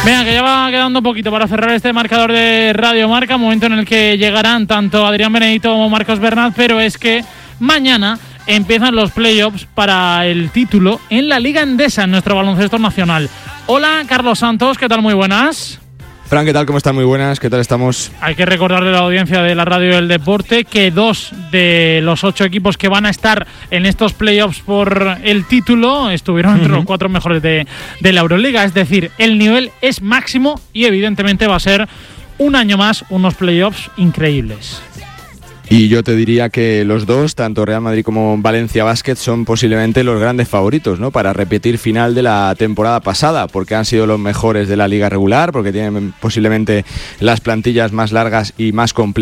Venga, que ya va quedando un poquito para cerrar este marcador de Radio Marca, momento en el que llegarán tanto Adrián Benedito como Marcos Bernat, pero es que mañana empiezan los playoffs para el título en la Liga Endesa, en nuestro baloncesto nacional. Hola, Carlos Santos, ¿qué tal? Muy buenas. Fran, ¿qué tal? ¿Cómo están? Muy buenas, ¿qué tal estamos? Hay que recordarle a la audiencia de la Radio del Deporte que 2 de los 8 equipos que van a estar en estos playoffs por el título estuvieron entre los 4 mejores de la Euroliga. Es decir, el nivel es máximo y evidentemente va a ser un año más unos playoffs increíbles. Y yo te diría que los dos, tanto Real Madrid como Valencia Basket, son posiblemente los grandes favoritos, ¿no?, para repetir final de la temporada pasada, porque han sido los mejores de la liga regular, porque tienen posiblemente las plantillas más largas y más completas.